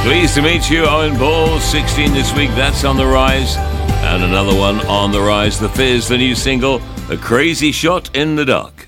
Pleased to meet you, Owen Ball. 16 this week, that's on the rise. And another one on the rise, The Fizz, the new single, A Crazy Shot in the Dark.